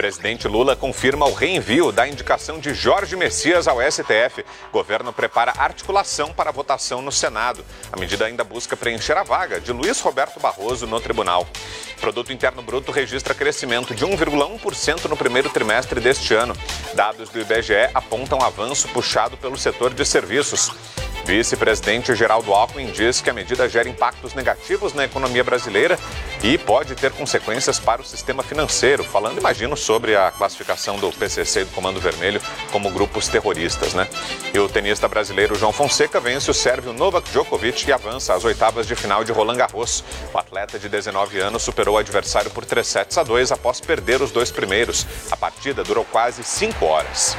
Presidente Lula confirma o reenvio da indicação de Jorge Messias ao STF. Governo prepara articulação para a votação no Senado. A medida ainda busca preencher a vaga de Luiz Roberto Barroso no tribunal. Produto Interno Bruto registra crescimento de 1,1% no primeiro trimestre deste ano. Dados do IBGE apontam avanço puxado pelo setor de serviços. Vice-presidente Geraldo Alckmin diz que a medida gera impactos negativos na economia brasileira e pode ter consequências para o sistema financeiro. Falando, imagino, sobre a classificação do PCC e do Comando Vermelho como grupos terroristas, né? E o tenista brasileiro João Fonseca vence o sérvio Novak Djokovic e avança às oitavas de final de Roland Garros. O atleta de 19 anos superou o adversário por 3-2 após perder os dois primeiros. A partida durou quase 5 horas.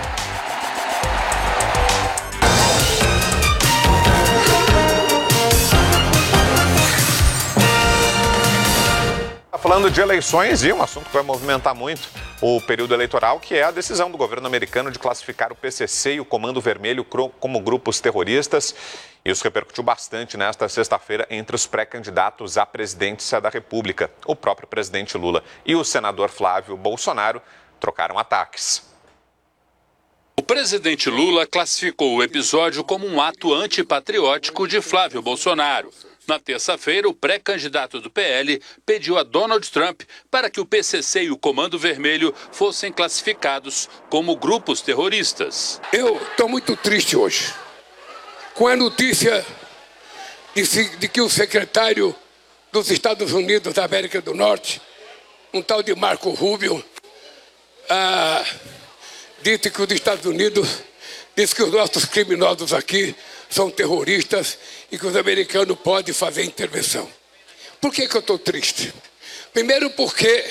Falando de eleições e um assunto que vai movimentar muito o período eleitoral, que é a decisão do governo americano de classificar o PCC e o Comando Vermelho como grupos terroristas. Isso repercutiu bastante nesta sexta-feira entre os pré-candidatos à presidência da República. O próprio presidente Lula e o senador Flávio Bolsonaro trocaram ataques. O presidente Lula classificou o episódio como um ato antipatriótico de Flávio Bolsonaro. Na terça-feira, o pré-candidato do PL pediu a Donald Trump para que o PCC e o Comando Vermelho fossem classificados como grupos terroristas. Eu estou muito triste hoje com a notícia de que o secretário dos Estados Unidos da América do Norte, um tal de Marco Rubio, disse que os Estados Unidos disse que os nossos criminosos aqui são terroristas e que os americanos podem fazer intervenção. Por que eu estou triste? Primeiro porque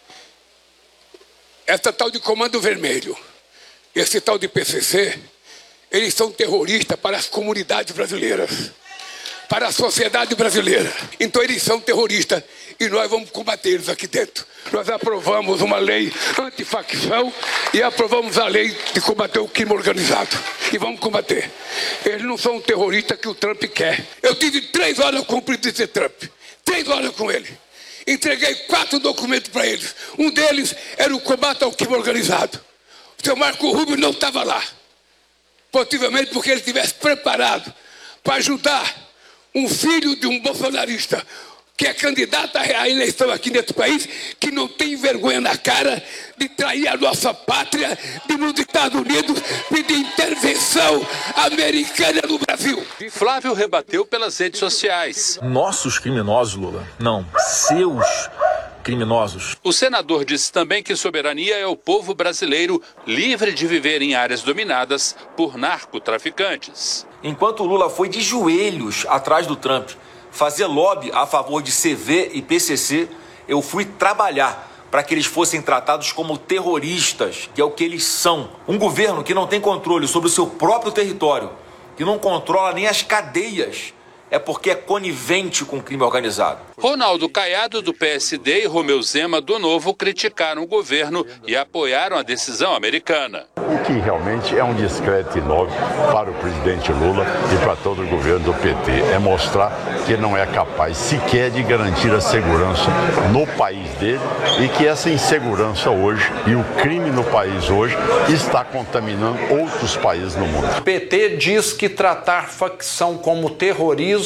essa tal de Comando Vermelho, esse tal de PCC, eles são terroristas para as comunidades brasileiras, para a sociedade brasileira. Então eles são terroristas e nós vamos combater eles aqui dentro. Nós aprovamos uma lei antifacção e aprovamos a lei de combater o crime organizado. E vamos combater. Eles não são terroristas que o Trump quer. Eu tive 3 horas com o presidente Trump. 3 horas com ele. Entreguei 4 documentos para eles. Um deles era o combate ao crime organizado. O seu Marco Rubio não estava lá. Possivelmente porque ele estivesse preparado para ajudar um filho de um bolsonarista que é candidato à eleição aqui nesse país, que não tem vergonha na cara de trair a nossa pátria, de nos Estados Unidos pedir intervenção americana no Brasil. Flávio rebateu pelas redes sociais. Nossos criminosos, Lula. Não, seus criminosos. O senador disse também que soberania é o povo brasileiro livre de viver em áreas dominadas por narcotraficantes. Enquanto Lula foi de joelhos atrás do Trump fazer lobby a favor de CV e PCC, eu fui trabalhar para que eles fossem tratados como terroristas, que é o que eles são. Um governo que não tem controle sobre o seu próprio território, que não controla nem as cadeias, é porque é conivente com o crime organizado. Ronaldo Caiado, do PSD, e Romeu Zema, do Novo, criticaram o governo e apoiaram a decisão americana. O que realmente é um discreto nome para o presidente Lula e para todo o governo do PT. É mostrar que ele não é capaz sequer de garantir a segurança no país dele e que essa insegurança hoje e o crime no país hoje está contaminando outros países no mundo. O PT diz que tratar facção como terrorismo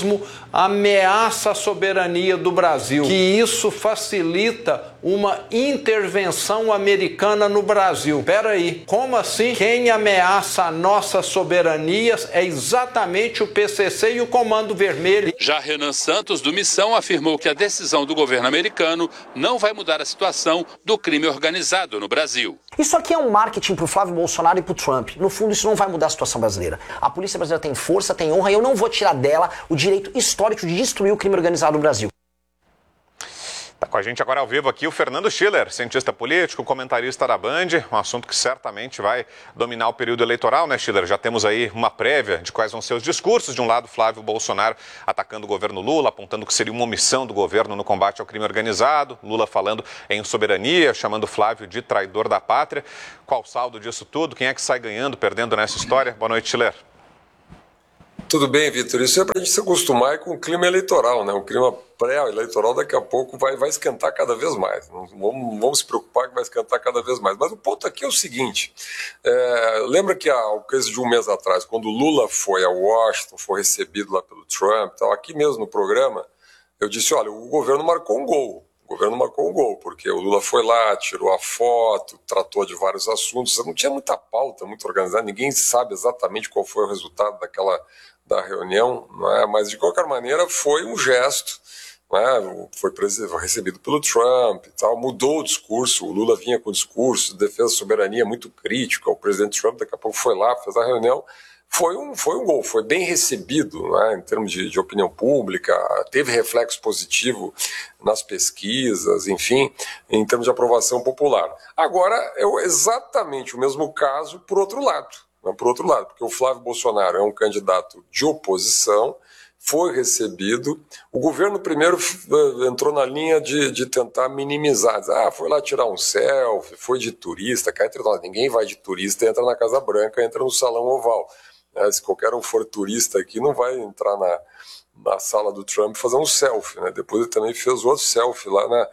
ameaça a soberania do Brasil, que isso facilita uma intervenção americana no Brasil. Espera aí, como assim? Quem ameaça a nossa soberania é exatamente o PCC e o Comando Vermelho. Já Renan Santos, do Missão, afirmou que a decisão do governo americano não vai mudar a situação do crime organizado no Brasil. Isso aqui é um marketing pro Flávio Bolsonaro e pro Trump. No fundo, isso não vai mudar a situação brasileira. A polícia brasileira tem força, tem honra, e eu não vou tirar dela o direito histórico de destruir o crime organizado no Brasil. Está com a gente agora ao vivo aqui o Fernando Schiller, cientista político, comentarista da Band, um assunto que certamente vai dominar o período eleitoral, né, Schiller? Já temos aí uma prévia de quais vão ser os discursos. De um lado, Flávio Bolsonaro atacando o governo Lula, apontando que seria uma omissão do governo no combate ao crime organizado. Lula falando em soberania, chamando Flávio de traidor da pátria. Qual o saldo disso tudo? Quem é que sai ganhando, perdendo nessa história? Boa noite, Schiller. Tudo bem, Vitor. Isso é para a gente se acostumar com o clima eleitoral, né? O clima pré-eleitoral daqui a pouco vai esquentar cada vez mais. Não vamos se preocupar que vai esquentar cada vez mais. Mas o ponto aqui é o seguinte, lembra que há coisa de um mês atrás, quando o Lula foi a Washington, foi recebido lá pelo Trump, tal, aqui mesmo no programa, eu disse, olha, o governo marcou um gol. O governo marcou um gol, porque o Lula foi lá, tirou a foto, tratou de vários assuntos, não tinha muita pauta, muito organizada, ninguém sabe exatamente qual foi o resultado da reunião, né? Mas de qualquer maneira foi um gesto, né? Foi recebido pelo Trump e tal, mudou o discurso, o Lula vinha com o discurso de defesa da soberania muito crítico, o presidente Trump daqui a pouco foi lá, fez a reunião, foi um gol, foi bem recebido, né, em termos de opinião pública, teve reflexo positivo nas pesquisas, enfim, em termos de aprovação popular. Agora, é exatamente o mesmo caso por outro lado, né, porque o Flávio Bolsonaro é um candidato de oposição, foi recebido, o governo primeiro entrou na linha de tentar minimizar, foi lá tirar um selfie, foi de turista, ninguém vai de turista, entra na Casa Branca, entra no Salão Oval. Se qualquer um for turista aqui, não vai entrar na sala do Trump fazer um selfie, né? Depois ele também fez outro selfie lá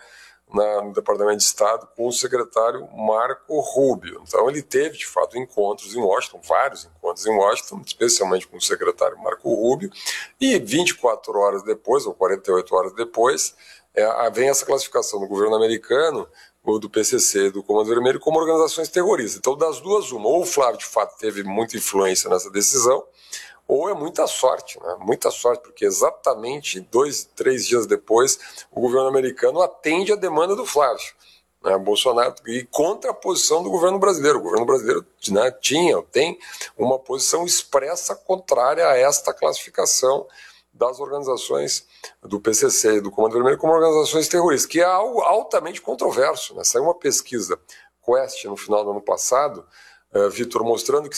no Departamento de Estado com o secretário Marco Rubio. Então ele teve, de fato, encontros em Washington, vários encontros em Washington, especialmente com o secretário Marco Rubio, e 24 horas depois, ou 48 horas depois, vem essa classificação do governo americano, do PCC e do Comando Vermelho, como organizações terroristas. Então, das duas, uma, ou o Flávio, de fato, teve muita influência nessa decisão, ou é muita sorte, né? Muita sorte, porque exatamente 2, 3 dias depois, o governo americano atende a demanda do Flávio, né, Bolsonaro, e contra a posição do governo brasileiro. O governo brasileiro, né, tem uma posição expressa contrária a esta classificação das organizações do PCC e do Comando Vermelho como organizações terroristas, que é algo altamente controverso, né? Saiu uma pesquisa Quest no final do ano passado, Vitor, mostrando que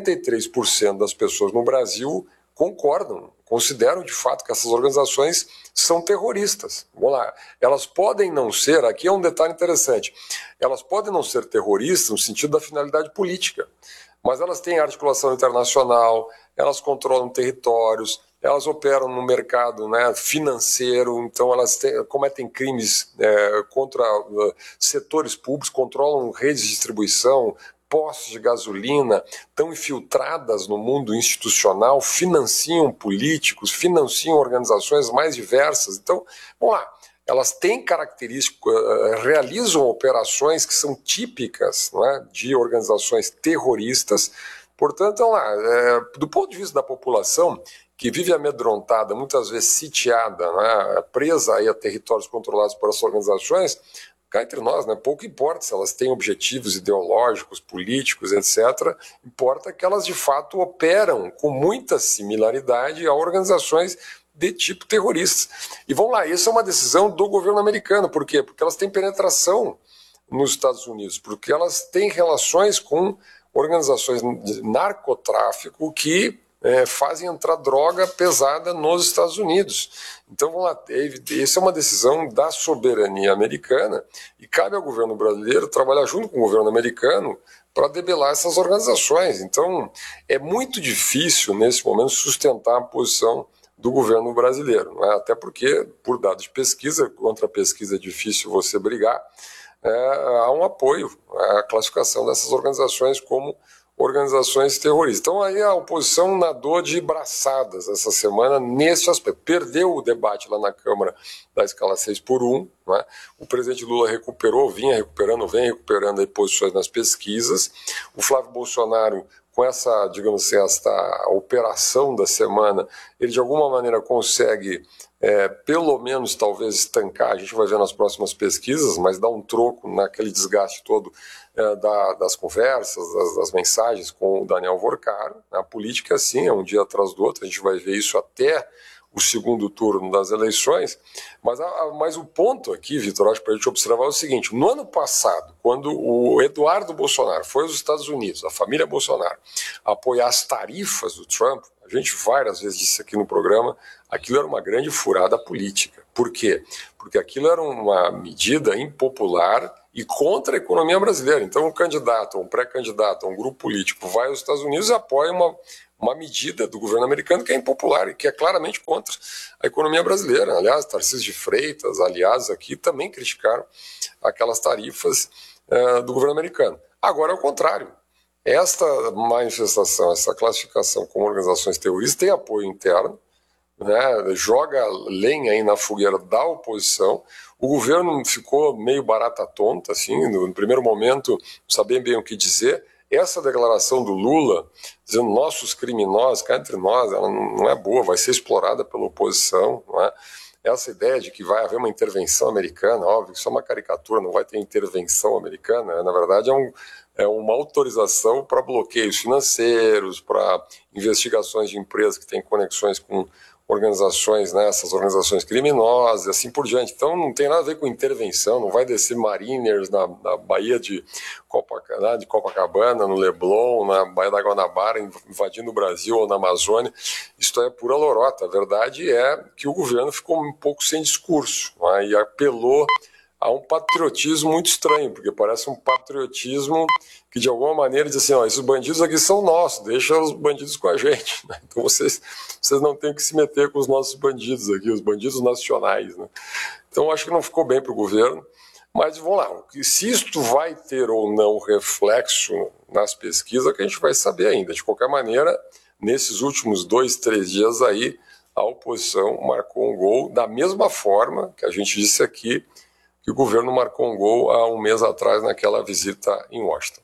73% das pessoas no Brasil consideram de fato que essas organizações são terroristas. Vamos lá, elas podem não ser, aqui é um detalhe interessante, elas podem não ser terroristas no sentido da finalidade política, mas elas têm articulação internacional, elas controlam territórios, elas operam no mercado, né, financeiro, então elas cometem crimes contra setores públicos, controlam redes de distribuição, postos de gasolina, estão infiltradas no mundo institucional, financiam políticos, financiam organizações mais diversas. Então, vamos lá, elas têm características, realizam operações que são típicas, não é, de organizações terroristas. Portanto, vamos lá, do ponto de vista da população, que vive amedrontada, muitas vezes sitiada, né, presa aí a territórios controlados por essas organizações, cá entre nós, né, pouco importa se elas têm objetivos ideológicos, políticos, etc. Importa que elas, de fato, operam com muita similaridade a organizações de tipo terrorista. E vamos lá, isso é uma decisão do governo americano. Por quê? Porque elas têm penetração nos Estados Unidos, porque elas têm relações com organizações de narcotráfico que fazem entrar droga pesada nos Estados Unidos. Então, vamos lá, essa é uma decisão da soberania americana e cabe ao governo brasileiro trabalhar junto com o governo americano para debelar essas organizações. Então, é muito difícil, nesse momento, sustentar a posição do governo brasileiro, não é? Até porque, por dados de pesquisa, contra a pesquisa é difícil você brigar, há um apoio à classificação dessas organizações como organizações terroristas. Então aí a oposição nadou de braçadas essa semana nesse aspecto. Perdeu o debate lá na Câmara da escala 6x1, né? O presidente Lula vem recuperando aí posições nas pesquisas. O Flávio Bolsonaro, com essa, digamos assim, esta operação da semana, ele de alguma maneira consegue pelo menos talvez estancar, a gente vai ver nas próximas pesquisas, mas dá um troco naquele desgaste todo das conversas, das mensagens com o Daniel Vorcaro. A política, assim, é um dia atrás do outro, a gente vai ver isso até o segundo turno das eleições, mas o ponto aqui, Vitor, acho que para a gente observar é o seguinte: no ano passado, quando o Eduardo Bolsonaro foi aos Estados Unidos, a família Bolsonaro, apoiar as tarifas do Trump, a gente várias vezes disse aqui no programa, aquilo era uma grande furada política. Por quê? Porque aquilo era uma medida impopular e contra a economia brasileira. Então um candidato, um pré-candidato, um grupo político vai aos Estados Unidos e apoia uma medida do governo americano que é impopular e que é claramente contra a economia brasileira. Aliás, Tarcísio de Freitas, aliás, aqui também criticaram aquelas tarifas do governo americano. Agora é o contrário. Esta manifestação, essa classificação como organizações terroristas tem apoio interno, né, joga lenha aí na fogueira da oposição. O governo ficou meio barata tonta, assim, no primeiro momento, não sabia bem o que dizer. Essa declaração do Lula, dizendo nossos criminosos, cá entre nós, ela não é boa, vai ser explorada pela oposição, não é? Essa ideia de que vai haver uma intervenção americana, óbvio, isso é uma caricatura, não vai ter intervenção americana, na verdade é uma autorização para bloqueios financeiros, para investigações de empresas que têm conexões com organizações, né, essas organizações criminosas e assim por diante. Então não tem nada a ver com intervenção, não vai descer mariners na Baía de Copacabana, no Leblon, na Baía da Guanabara, invadindo o Brasil ou na Amazônia. Isto é pura lorota. A verdade é que o governo ficou um pouco sem discurso, né, e apelou a um patriotismo muito estranho, porque parece um patriotismo que de alguma maneira diz assim, ó, esses bandidos aqui são nossos, deixa os bandidos com a gente, né? Então vocês não têm que se meter com os nossos bandidos aqui, os bandidos nacionais, né? Então acho que não ficou bem para o governo, mas vamos lá, se isto vai ter ou não reflexo nas pesquisas, que a gente vai saber ainda. De qualquer maneira, nesses últimos 2, 3 dias aí, a oposição marcou um gol da mesma forma que a gente disse aqui, que o governo marcou um gol há um mês atrás naquela visita em Washington.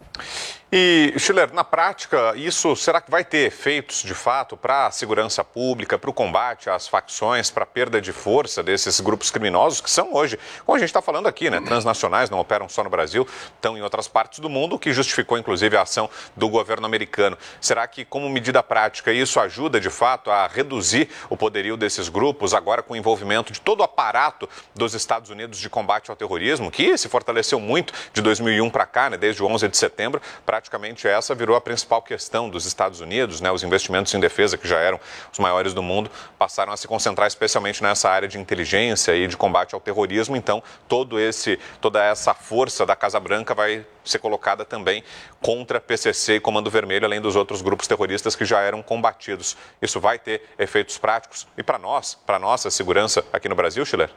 E, Schiller, na prática, isso será que vai ter efeitos, de fato, para a segurança pública, para o combate às facções, para a perda de força desses grupos criminosos que são hoje, como a gente está falando aqui, né, transnacionais, não operam só no Brasil, estão em outras partes do mundo, o que justificou, inclusive, a ação do governo americano. Será que, como medida prática, isso ajuda, de fato, a reduzir o poderio desses grupos, agora com o envolvimento de todo o aparato dos Estados Unidos de combate ao terrorismo, que se fortaleceu muito de 2001 para cá, né, desde o 11 de setembro, praticamente essa virou a principal questão dos Estados Unidos, né? Os investimentos em defesa, que já eram os maiores do mundo, passaram a se concentrar especialmente nessa área de inteligência e de combate ao terrorismo. Então, toda essa força da Casa Branca vai ser colocada também contra PCC e Comando Vermelho, além dos outros grupos terroristas que já eram combatidos. Isso vai ter efeitos práticos e para nossa segurança aqui no Brasil, Schiller?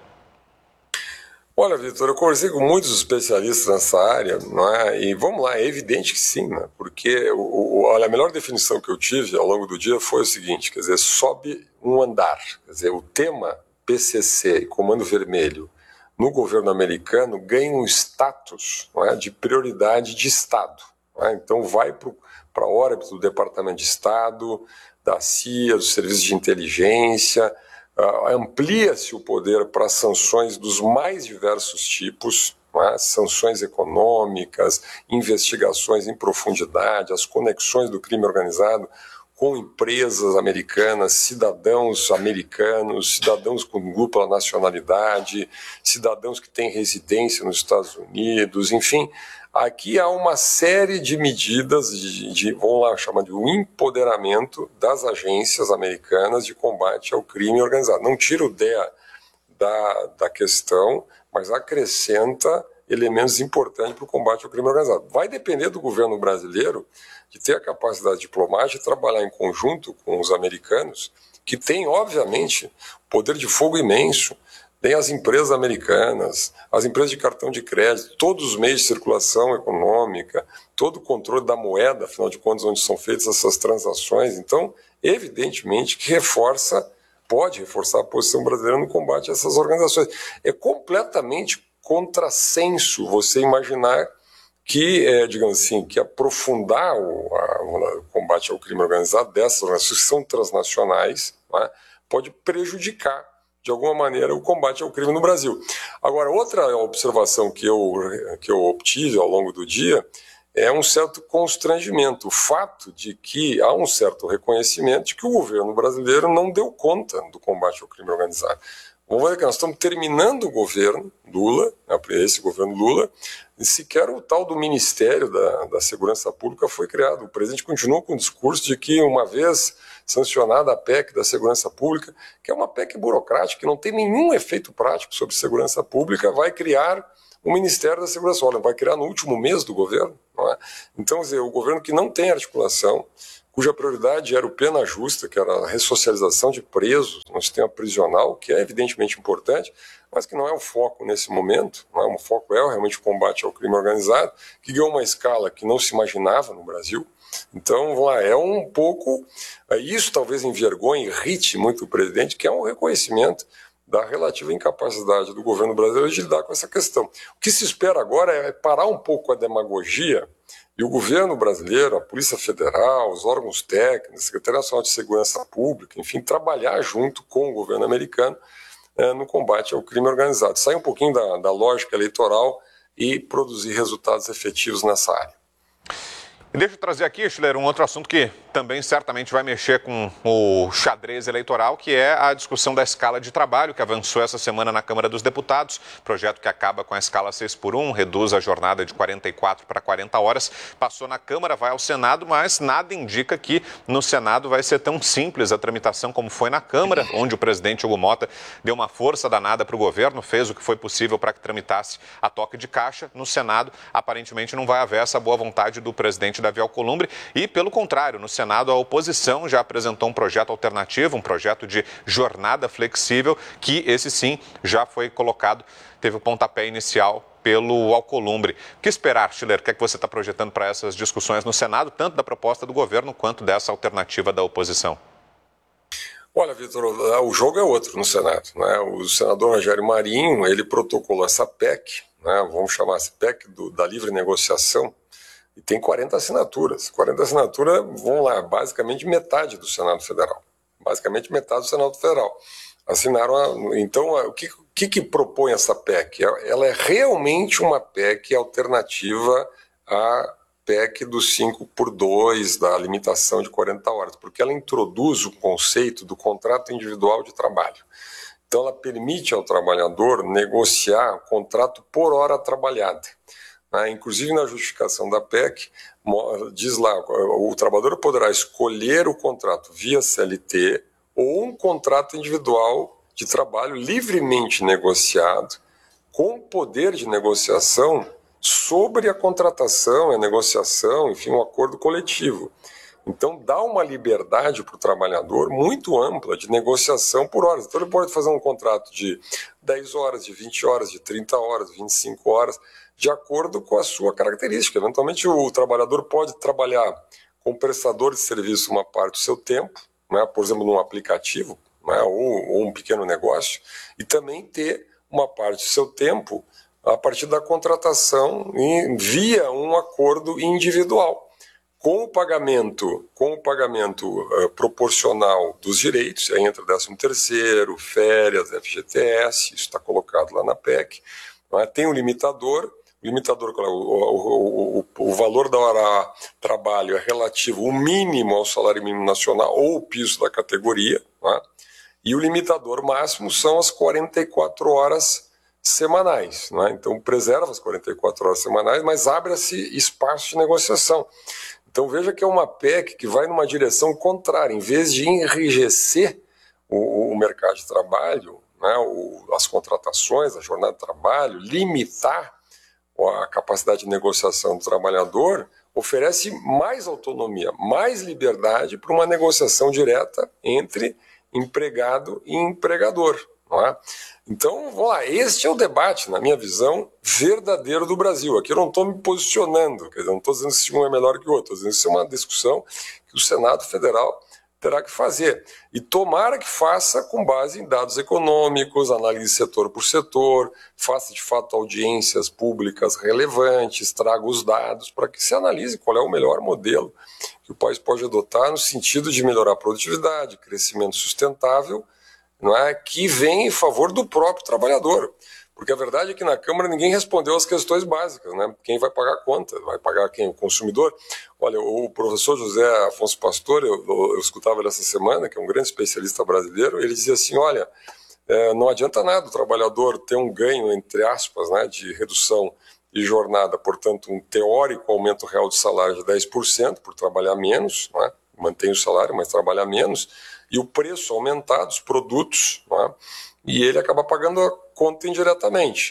Olha, Vitor, eu conversei com muitos especialistas nessa área, não é? E vamos lá, é evidente que sim, né? Porque olha, a melhor definição que eu tive ao longo do dia foi o seguinte, quer dizer, sobe um andar, quer dizer, o tema PCC e Comando Vermelho no governo americano ganha um status, não é, de prioridade de Estado, não é? Então vai para a órbita do Departamento de Estado, da CIA, dos serviços de inteligência. Amplia-se o poder para sanções dos mais diversos tipos, né? Sanções econômicas, investigações em profundidade, as conexões do crime organizado com empresas americanas, cidadãos americanos, cidadãos com dupla nacionalidade, cidadãos que têm residência nos Estados Unidos, enfim. Aqui há uma série de medidas vamos lá chamar de um empoderamento das agências americanas de combate ao crime organizado. Não tira o DEA da questão, mas acrescenta elementos importantes para o combate ao crime organizado. Vai depender do governo brasileiro de ter a capacidade diplomática de trabalhar em conjunto com os americanos, que têm, obviamente, poder de fogo imenso. Tem as empresas americanas, as empresas de cartão de crédito, todos os meios de circulação econômica, todo o controle da moeda, afinal de contas, onde são feitas essas transações. Então, evidentemente que pode reforçar a posição brasileira no combate a essas organizações. É completamente contrassenso você imaginar que, digamos assim, que aprofundar o combate ao crime organizado dessas organizações que são transnacionais, né, pode prejudicar de alguma maneira, o combate ao crime no Brasil. Agora, outra observação que eu obtive ao longo do dia é um certo constrangimento, o fato de que há um certo reconhecimento de que o governo brasileiro não deu conta do combate ao crime organizado. Vamos ver que nós estamos terminando o governo Lula, esse governo Lula, e sequer o tal do Ministério da Segurança Pública foi criado. O presidente continua com o discurso de que, uma vez sancionada a PEC da Segurança Pública, que é uma PEC burocrática, que não tem nenhum efeito prático sobre segurança pública, vai criar o Ministério da Segurança. Olha, vai criar no último mês do governo. Não é? Então, quer dizer, o governo que não tem articulação cuja prioridade era o pena justa, que era a ressocialização de presos no sistema prisional, que é evidentemente importante, mas que não é o foco nesse momento, não é? O foco é realmente o combate ao crime organizado, que ganhou uma escala que não se imaginava no Brasil. Então, vamos lá, é um pouco, isso talvez envergonhe, irrite muito o presidente, que é um reconhecimento da relativa incapacidade do governo brasileiro de lidar com essa questão. O que se espera agora é parar um pouco a demagogia e o governo brasileiro, a Polícia Federal, os órgãos técnicos, a Secretaria Nacional de Segurança Pública, enfim, trabalhar junto com o governo americano no combate ao crime organizado. Sair um pouquinho da lógica eleitoral e produzir resultados efetivos nessa área. E deixa eu trazer aqui, Schiller, um outro assunto que também certamente vai mexer com o xadrez eleitoral, que é a discussão da escala de trabalho, que avançou essa semana na Câmara dos Deputados. Projeto que acaba com a escala 6x1, reduz a jornada de 44 para 40 horas. Passou na Câmara, vai ao Senado, mas nada indica que no Senado vai ser tão simples a tramitação como foi na Câmara, onde o presidente Hugo Motta deu uma força danada para o governo, fez o que foi possível para que tramitasse a toque de caixa. No Senado, aparentemente não vai haver essa boa vontade do presidente Davi Alcolumbre e, pelo contrário, no Senado a oposição já apresentou um projeto alternativo, um projeto de jornada flexível, que esse sim já foi colocado, teve o pontapé inicial pelo Alcolumbre. O que esperar, Schiller? O que é que você está projetando para essas discussões no Senado, tanto da proposta do governo quanto dessa alternativa da oposição? Olha, Vitor, o jogo é outro no Senado, né? O senador Rogério Marinho, ele protocolou essa PEC, né? Vamos chamar essa PEC da livre negociação, e tem 40 assinaturas. 40 assinaturas, vão lá, basicamente metade do Senado Federal. Basicamente metade do Senado Federal. Assinaram, então, o que propõe essa PEC? Ela é realmente uma PEC alternativa à PEC do 5x2, da limitação de 40 horas, porque ela introduz o conceito do contrato individual de trabalho. Então, ela permite ao trabalhador negociar o contrato por hora trabalhada. Inclusive na justificação da PEC, diz lá, o trabalhador poderá escolher o contrato via CLT ou um contrato individual de trabalho livremente negociado, com poder de negociação sobre a contratação, a negociação, enfim, um acordo coletivo. Então dá uma liberdade para o trabalhador muito ampla de negociação por horas. Então ele pode fazer um contrato de 10 horas, de 20 horas, de 30 horas, 25 horas, de acordo com a sua característica. Eventualmente o trabalhador pode trabalhar com prestador de serviço uma parte do seu tempo, né, por exemplo, num aplicativo, né, ou um pequeno negócio, e também ter uma parte do seu tempo a partir da contratação via um acordo individual, com o pagamento proporcional dos direitos, aí entra 13º, férias, FGTS, isso está colocado lá na PEC, né, tem um limitador, o valor da hora trabalho é relativo, o mínimo ao salário mínimo nacional ou o piso da categoria, né? E o limitador máximo são as 44 horas semanais, né? Então preserva as 44 horas semanais, mas abre-se espaço de negociação. Então veja que é uma PEC que vai numa direção contrária, em vez de enrijecer o mercado de trabalho, né, as contratações, a jornada de trabalho, limitar a capacidade de negociação do trabalhador, oferece mais autonomia, mais liberdade para uma negociação direta entre empregado e empregador. Não é? Então, vamos lá, este é o debate, na minha visão, verdadeiro do Brasil. Aqui eu não estou me posicionando, quer dizer, não estou dizendo se um é melhor que o outro, estou dizendo que isso é uma discussão que o Senado Federal terá que fazer. E tomara que faça com base em dados econômicos, análise setor por setor, faça de fato audiências públicas relevantes, traga os dados para que se analise qual é o melhor modelo que o país pode adotar no sentido de melhorar a produtividade, crescimento sustentável, não é, que vem em favor do próprio trabalhador. Porque a verdade é que na Câmara ninguém respondeu às questões básicas, né? Quem vai pagar a conta? Vai pagar quem? O consumidor? Olha, o professor José Afonso Pastor, eu escutava ele essa semana, que é um grande especialista brasileiro, ele dizia assim, olha, não adianta nada o trabalhador ter um ganho, entre aspas, né, de redução de jornada, portanto, um teórico aumento real de salário de 10% por trabalhar menos, né? Mantém o salário, mas trabalha menos, e o preço aumentar dos produtos, né? E ele acaba pagando a conta indiretamente.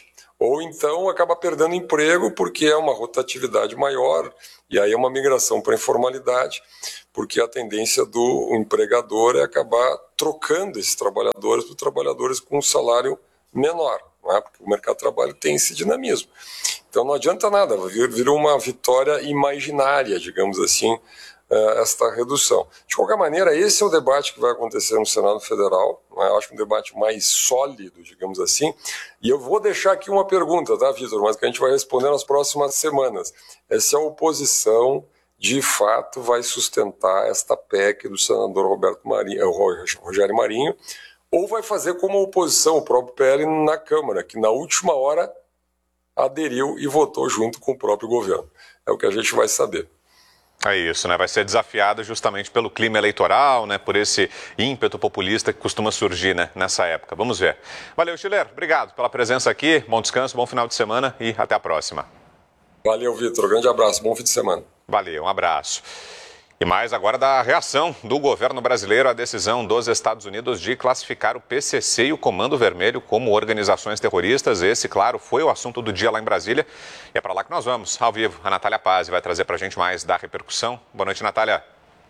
ou então acaba perdendo emprego porque é uma rotatividade maior e aí é uma migração para a informalidade, porque a tendência do empregador é acabar trocando esses trabalhadores por trabalhadores com um salário menor, não é? Porque o mercado de trabalho tem esse dinamismo. Então não adianta nada, virou uma vitória imaginária, digamos assim, esta redução. De qualquer maneira, esse é o debate que vai acontecer no Senado Federal, né? Eu acho um debate mais sólido, digamos assim, e eu vou deixar aqui uma pergunta, tá, Vitor, mas que a gente vai responder nas próximas semanas. Se a oposição, de fato, vai sustentar esta PEC do senador Rogério Marinho, ou vai fazer como a oposição, o próprio PL na Câmara, que na última hora aderiu e votou junto com o próprio governo. É o que a gente vai saber. É isso, né? Vai ser desafiado justamente pelo clima eleitoral, né? Por esse ímpeto populista que costuma surgir, né? Nessa época. Vamos ver. Valeu, Schiller. Obrigado pela presença aqui. Bom descanso, bom final de semana e até a próxima. Valeu, Vitor. Grande abraço. Bom fim de semana. Valeu, um abraço. E mais agora da reação do governo brasileiro à decisão dos Estados Unidos de classificar o PCC e o Comando Vermelho como organizações terroristas. Esse, claro, foi o assunto do dia lá em Brasília. E é para lá que nós vamos, ao vivo. A Natália Paz vai trazer para a gente mais da repercussão. Boa noite, Natália.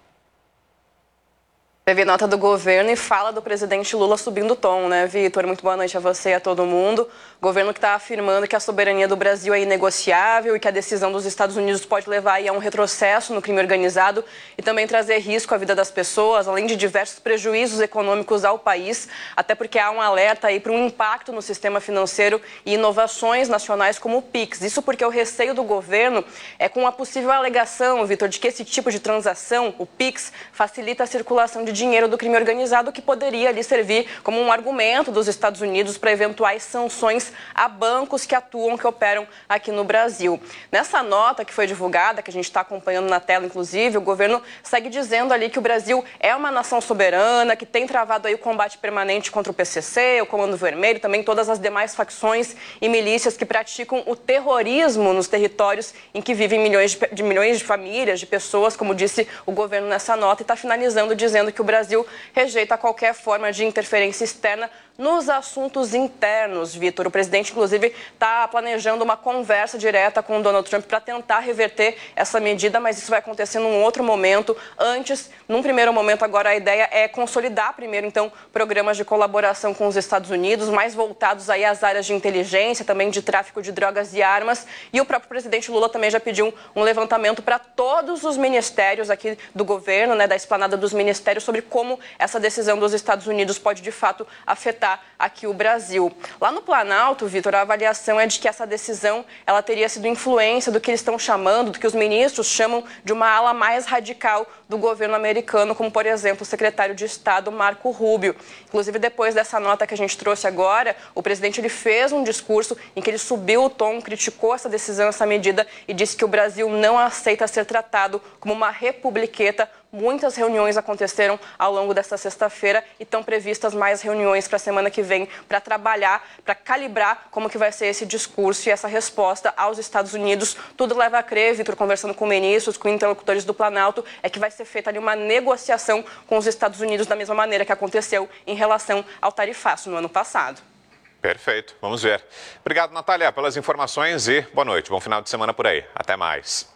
Teve nota do governo e fala do presidente Lula subindo o tom, né, Vitor? Muito boa noite a você e a todo mundo. Governo que está afirmando que a soberania do Brasil é inegociável e que a decisão dos Estados Unidos pode levar aí a um retrocesso no crime organizado e também trazer risco à vida das pessoas, além de diversos prejuízos econômicos ao país, até porque há um alerta aí para um impacto no sistema financeiro e inovações nacionais como o PIX. Isso porque o receio do governo é com a possível alegação, Vitor, de que esse tipo de transação, o PIX, facilita a circulação de dinheiro do crime organizado, que poderia ali servir como um argumento dos Estados Unidos para eventuais sanções a bancos que atuam, que operam aqui no Brasil. Nessa nota que foi divulgada, que a gente está acompanhando na tela, inclusive, o governo segue dizendo ali que o Brasil é uma nação soberana, que tem travado aí o combate permanente contra o PCC, o Comando Vermelho, também todas as demais facções e milícias que praticam o terrorismo nos territórios em que vivem milhões de famílias, de pessoas, como disse o governo nessa nota, e está finalizando dizendo que o Brasil rejeita qualquer forma de interferência externa nos assuntos internos, Vitor. O presidente, inclusive, está planejando uma conversa direta com o Donald Trump para tentar reverter essa medida, mas isso vai acontecer num outro momento. Antes, num primeiro momento, agora a ideia é consolidar primeiro, então, programas de colaboração com os Estados Unidos, mais voltados aí às áreas de inteligência, também de tráfico de drogas e armas. E o próprio presidente Lula também já pediu um levantamento para todos os ministérios aqui do governo, né, da esplanada dos ministérios, sobre como essa decisão dos Estados Unidos pode, de fato, afetar aqui o Brasil. Lá no Planalto, Vitor, a avaliação é de que essa decisão ela teria sido influência do que eles estão chamando, do que os ministros chamam de uma ala mais radical do governo americano, como, por exemplo, o secretário de Estado, Marco Rubio. Inclusive, depois dessa nota que a gente trouxe agora, o presidente ele fez um discurso em que ele subiu o tom, criticou essa decisão, essa medida, e disse que o Brasil não aceita ser tratado como uma republiqueta. Muitas reuniões aconteceram ao longo desta sexta-feira e estão previstas mais reuniões para a semana que vem para trabalhar, para calibrar como que vai ser esse discurso e essa resposta aos Estados Unidos. Tudo leva a crer, Vitor, conversando com ministros, com interlocutores do Planalto, é que vai ser feita ali uma negociação com os Estados Unidos da mesma maneira que aconteceu em relação ao tarifaço no ano passado. Perfeito, vamos ver. Obrigado, Natália, pelas informações e boa noite. Bom final de semana por aí. Até mais.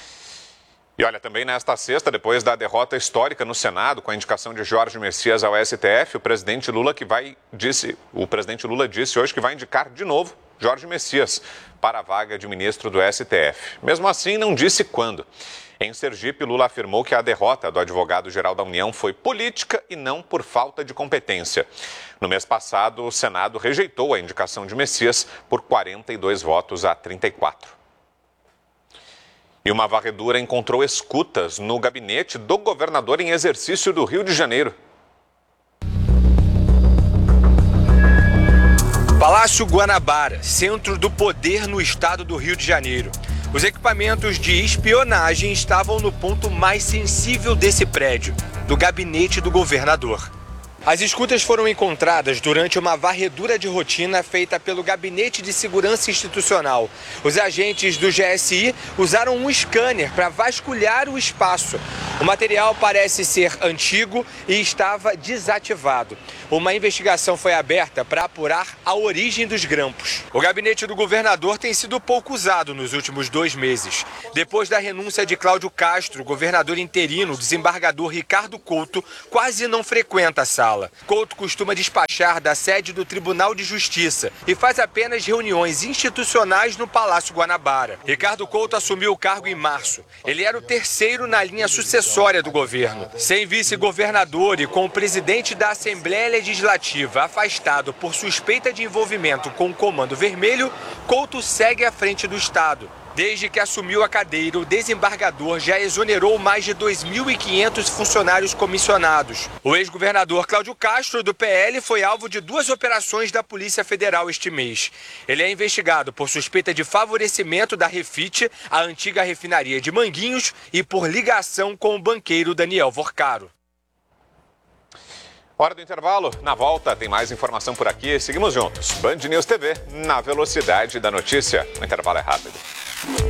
E olha, também nesta sexta, depois da derrota histórica no Senado, com a indicação de Jorge Messias ao STF, o presidente Lula disse hoje que vai indicar de novo Jorge Messias para a vaga de ministro do STF. Mesmo assim, não disse quando. Em Sergipe, Lula afirmou que a derrota do advogado-geral da União foi política e não por falta de competência. No mês passado, o Senado rejeitou a indicação de Messias por 42 votos a 34. E uma varredura encontrou escutas no gabinete do governador em exercício do Rio de Janeiro. Palácio Guanabara, centro do poder no estado do Rio de Janeiro. Os equipamentos de espionagem estavam no ponto mais sensível desse prédio, do gabinete do governador. As escutas foram encontradas durante uma varredura de rotina feita pelo Gabinete de Segurança Institucional. Os agentes do GSI usaram um scanner para vasculhar o espaço. O material parece ser antigo e estava desativado. Uma investigação foi aberta para apurar a origem dos grampos. O gabinete do governador tem sido pouco usado nos últimos 2 meses. Depois da renúncia de Cláudio Castro, o governador interino, o desembargador Ricardo Couto, quase não frequenta a sala. Couto costuma despachar da sede do Tribunal de Justiça e faz apenas reuniões institucionais no Palácio Guanabara. Ricardo Couto assumiu o cargo em março. Ele era o terceiro na linha sucessória do governo. Sem vice-governador e com o presidente da Assembleia Legislativa afastado por suspeita de envolvimento com o Comando Vermelho, Couto segue à frente do Estado. Desde que assumiu a cadeira, o desembargador já exonerou mais de 2.500 funcionários comissionados. O ex-governador Cláudio Castro, do PL, foi alvo de 2 operações da Polícia Federal este mês. Ele é investigado por suspeita de favorecimento da Refit, a antiga refinaria de Manguinhos, e por ligação com o banqueiro Daniel Vorcaro. Hora do intervalo. Na volta tem mais informação por aqui. Seguimos juntos. Band News TV, na velocidade da notícia. O intervalo é rápido.